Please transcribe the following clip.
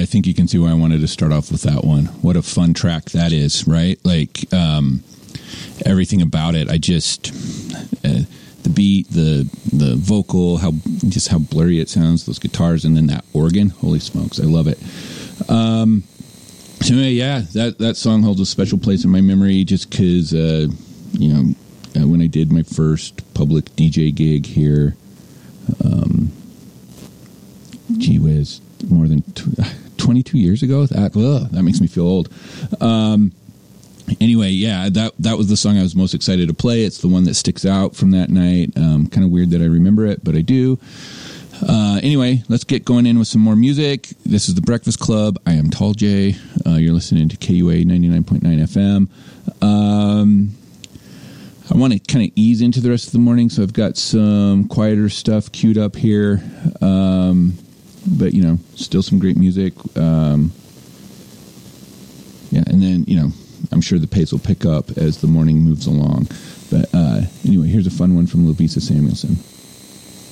think you can see why I wanted to start off with that one. What a fun track that is, right? Like, everything about it. I just, the beat, the vocal, how blurry it sounds, those guitars, and then that organ. Holy smokes, I love it. So anyway, yeah, that song holds a special place in my memory just because, when I did my first public DJ gig here, gee whiz, more than 22 years ago. That makes me feel old. Anyway, yeah, that was the song I was most excited to play. It's the one that sticks out from that night. Kind of weird that I remember it, but I do. Anyway, let's get going in with some more music. This is The Breakfast Club. I am Tall J. You're listening to KUA 99.9 FM. I want to kind of ease into the rest of the morning, so I've got some quieter stuff queued up here. But, still some great music. And then, I'm sure the pace will pick up as the morning moves along. But anyway, here's a fun one from Lovisa Samuelson.